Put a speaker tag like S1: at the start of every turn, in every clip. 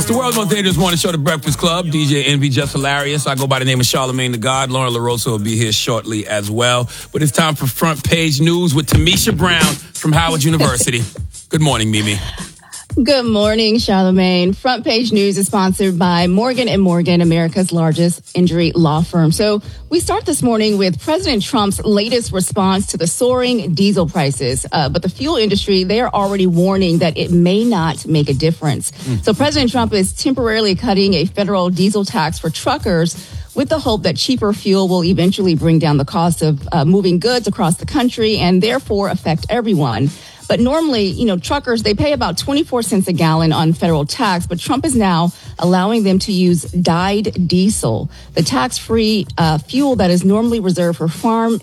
S1: The world's most dangerous morning show, The Breakfast Club. DJ Envy, just hilarious. I go by the name of Charlamagne the God. Lauren LaRosa will be here shortly as well. But it's time for Front Page News with Tamisha Brown from Howard University. Good morning, Mimi.
S2: Good morning, Charlamagne. Front Page News is sponsored by Morgan & Morgan, America's largest injury law firm. So we start this morning with President Trump's latest response to the soaring diesel prices. But the fuel industry, they are already warning that it may not make a difference. So President Trump is temporarily cutting a federal diesel tax for truckers with the hope that cheaper fuel will eventually bring down the cost of moving goods across the country and therefore affect everyone. But normally, truckers, they pay about 24 cents a gallon on federal tax, but Trump is now allowing them to use dyed diesel, the tax-free fuel that is normally reserved for farming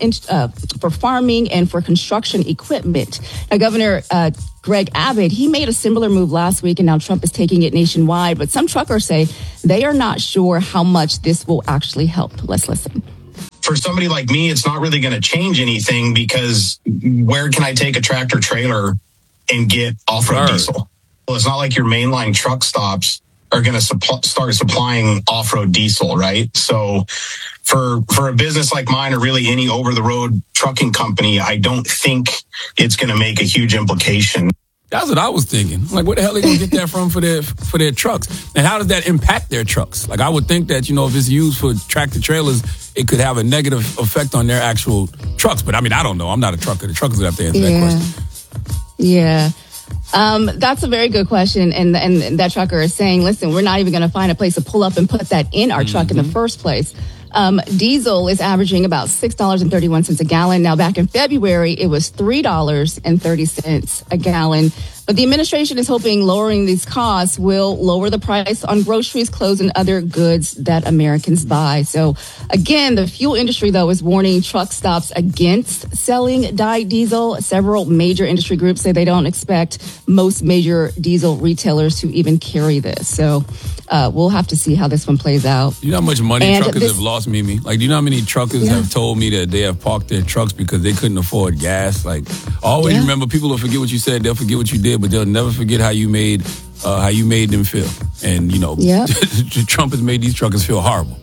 S2: and for construction equipment. Now, Governor Greg Abbott, he made a similar move last week, and now Trump is taking it nationwide. But some truckers say they are not sure how much this will actually help. Let's listen.
S3: For somebody like me, it's not really going to change anything because where can I take a tractor trailer and get off-road diesel? Well, it's not like your mainline truck stops are going to start supplying off-road diesel, right? So for a business like mine or really any over-the-road trucking company, I don't think it's going to make a huge implication.
S1: That's what I was thinking. Like, where the hell are they going to get that from for their trucks? And how does that impact their trucks? Like, I would think that, if it's used for tractor trailers, it could have a negative effect on their actual trucks. But, I don't know. I'm not a trucker. The truckers would have to answer that question.
S2: Yeah. That's a very good question. And that trucker is saying, listen, we're not even going to find a place to pull up and put that in our truck in the first place. Diesel is averaging about $6.31 a gallon. Now, back in February, it was $3.30 a gallon. But the administration is hoping lowering these costs will lower the price on groceries, clothes, and other goods that Americans buy. So, again, the fuel industry, though, is warning truck stops against selling dyed diesel. Several major industry groups say they don't expect most major diesel retailers to even carry this. So we'll have to see how this one plays out.
S1: You know how much money truckers have lost, Mimi? Like, do you know how many truckers have told me that they have parked their trucks because they couldn't afford gas? Like, always remember, people will forget what you said, they'll forget what you did, but they'll never forget how you made them feel. And, Trump has made these truckers feel horrible.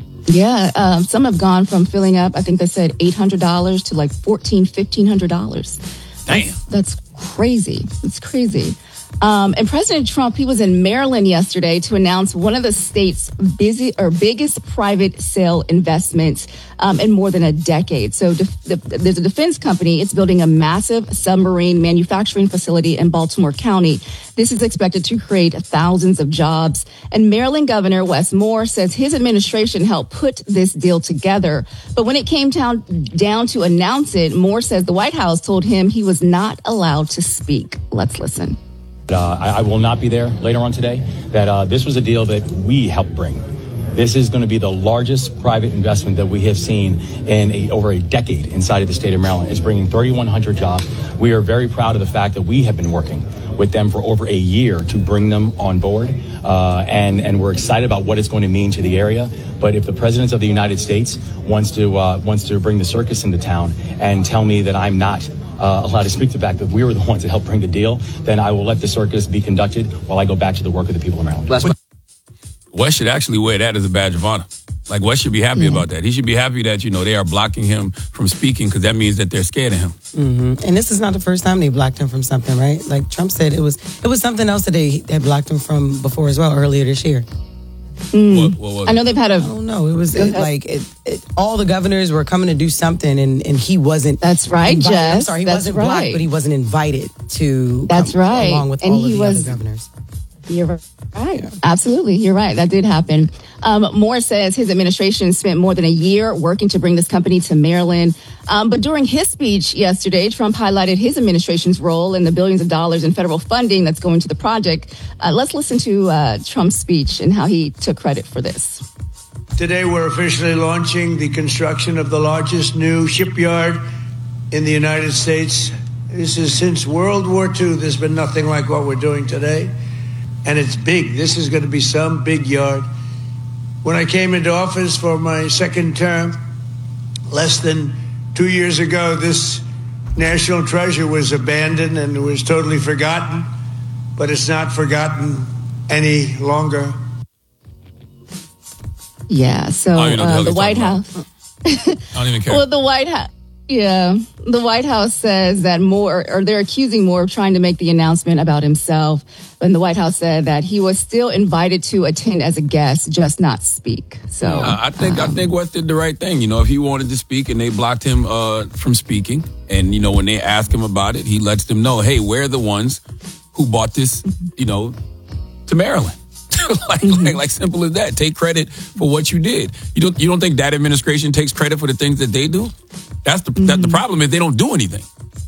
S2: Yeah, some have gone from filling up, I think they said $800 to like $1,400, $1,500.
S1: Damn.
S2: That's crazy. It's crazy. And President Trump, he was in Maryland yesterday to announce one of the state's biggest private sale investments in more than a decade. So there's a defense company. It's building a massive submarine manufacturing facility in Baltimore County. This is expected to create thousands of jobs. And Maryland Governor Wes Moore says his administration helped put this deal together. But when it came down to announce it, Moore says the White House told him he was not allowed to speak. Let's listen.
S4: I will not be there later on today, that this was a deal that we helped bring. This is going to be the largest private investment that we have seen in over a decade inside of the state of Maryland. It's bringing 3,100 jobs. We are very proud of the fact that we have been working with them for over a year to bring them on board. And we're excited about what it's going to mean to the area. But if the President of the United States wants to bring the circus into town and tell me that I'm not allowed to speak to the fact that we were the ones that helped bring the deal, then I will let the circus be conducted while I go back to the work of the people of Maryland.
S1: Wes should actually wear that as a badge of honor. Like, Wes should be happy about that. He should be happy that, they are blocking him from speaking because that means that they're scared of him.
S5: Mm-hmm. And this is not the first time they blocked him from something, right? Like Trump said, it was something else that they blocked him from before as well, earlier this year.
S1: What was it?
S2: I know they've had
S5: I don't know. It was all the governors were coming to do something, and he wasn't.
S2: That's right,
S5: invited.
S2: Jess.
S5: I'm sorry, he wasn't blocked, but he wasn't invited to.
S2: That's right,
S5: along with all of the other governors.
S2: You're right. Yeah. Absolutely. You're right. That did happen. Moore says his administration spent more than a year working to bring this company to Maryland. But during his speech yesterday, Trump highlighted his administration's role in the billions of dollars in federal funding that's going to the project. Let's listen to Trump's speech and how he took credit for this.
S6: Today, we're officially launching the construction of the largest new shipyard in the United States. This is since World War II. There's been nothing like what we're doing today. And it's big. This is going to be some big yard. When I came into office for my second term, less than 2 years ago, this national treasure was abandoned and was totally forgotten. But it's not forgotten any longer.
S2: Yeah, so the White House.
S1: I don't even care.
S2: Well, the White House. Yeah, the White House says that they're accusing Moore of trying to make the announcement about himself. And the White House said that he was still invited to attend as a guest, just not speak. So
S1: I think West did the right thing. You know, if he wanted to speak and they blocked him from speaking, and you know when they ask him about it, he lets them know, hey, we're the ones who bought this, you know, to Maryland. like simple as that. Take credit for what you did. You don't think that administration takes credit for the things that they do? That's the problem is they don't do anything.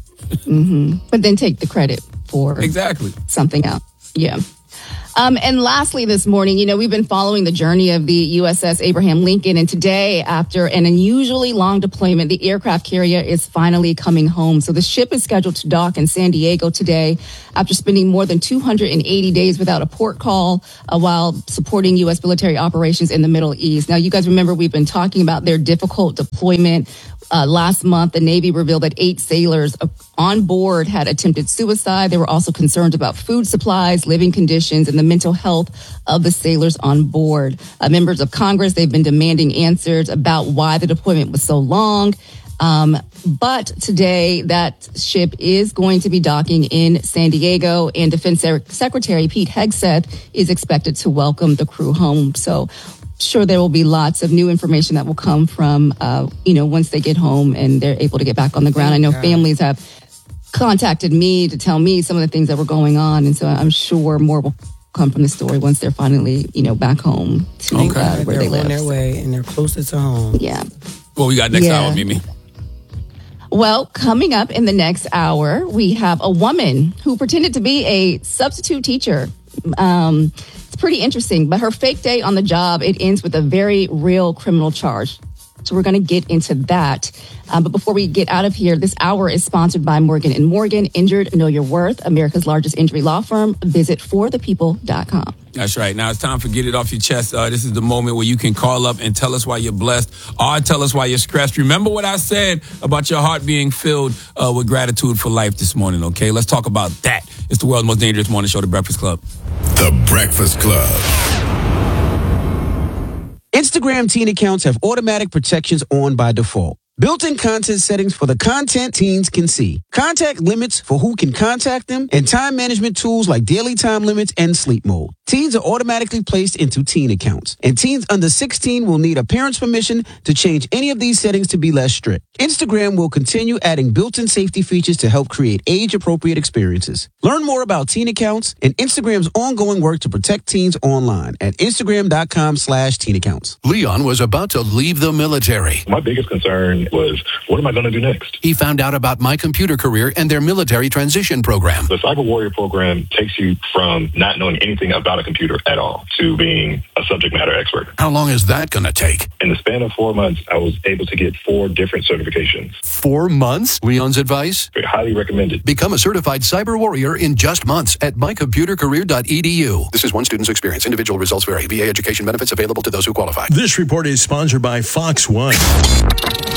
S2: But then take the credit for
S1: exactly
S2: something else. Yeah. And lastly, this morning, you know, we've been following the journey of the USS Abraham Lincoln. And today, after an unusually long deployment, the aircraft carrier is finally coming home. So the ship is scheduled to dock in San Diego today after spending more than 280 days without a port call while supporting U.S. military operations in the Middle East. Now, you guys remember we've been talking about their difficult deployment. Last month, the Navy revealed that 8 sailors on board had attempted suicide. They were also concerned about food supplies, living conditions, and the mental health of the sailors on board. Members of Congress, they've been demanding answers about why the deployment was so long. But today, that ship is going to be docking in San Diego, and Defense Secretary Pete Hegseth is expected to welcome the crew home. So sure, there will be lots of new information that will come from, once they get home and they're able to get back on the ground. I know families have contacted me to tell me some of the things that were going on. And so I'm sure more will come from the story once they're finally, back home to where they live.
S5: On their way and they're closer to home.
S2: Yeah.
S1: What we got next hour, Mimi?
S2: Well, coming up in the next hour, we have a woman who pretended to be a substitute teacher. It's pretty interesting, but her fake day on the job, it ends with a very real criminal charge. So we're going to get into that. But before we get out of here, this hour is sponsored by Morgan & Morgan. Injured, know your worth. America's largest injury law firm. Visit forthepeople.com.
S1: That's right. Now it's time for Get It Off Your Chest. This is the moment where you can call up and tell us why you're blessed or tell us why you're stressed. Remember what I said about your heart being filled with gratitude for life this morning, okay? Let's talk about that. It's the world's most dangerous morning show, The Breakfast Club.
S7: The Breakfast Club.
S8: Instagram teen accounts have automatic protections on by default. Built-in content settings for the content teens can see. Contact limits for who can contact them, and time management tools like daily time limits and sleep mode. Teens are automatically placed into teen accounts, and teens under 16 will need a parent's permission to change any of these settings to be less strict. Instagram will continue adding built-in safety features to help create age-appropriate experiences. Learn more about teen accounts and Instagram's ongoing work to protect teens online at Instagram.com/teen accounts.
S7: Leon was about to leave the military.
S9: My biggest concern was, what am I going to do next?
S7: He found out about My Computer Career and their military transition program.
S9: The Cyber Warrior program takes you from not knowing anything about a computer at all to being a subject matter expert.
S7: How long is that going to take?
S9: In the span of 4 months, I was able to get 4 different certifications.
S7: 4 months? Leon's advice?
S9: Highly recommended.
S7: Become a certified cyber warrior in just months at mycomputercareer.edu. This is one student's experience. Individual results vary. VA education benefits available to those who qualify.
S10: This report is sponsored by Fox One.